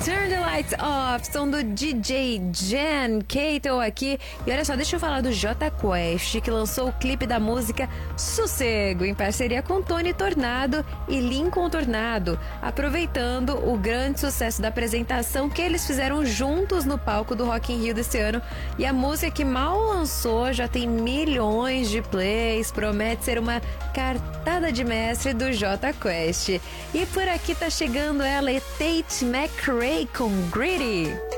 Turn the Lights Off, som do DJ Jen Cato aqui. E olha só, deixa eu falar do Jota Quest, que lançou o clipe da música Sossego, em parceria com Tony Tornado e Lincoln Tornado, aproveitando o grande sucesso da apresentação que eles fizeram juntos no palco do Rock in Rio desse ano. E a música que mal lançou já tem milhões de plays, promete ser uma cartada de mestre do Jota Quest. E por aqui tá chegando ela, Tate McRae com Greedy.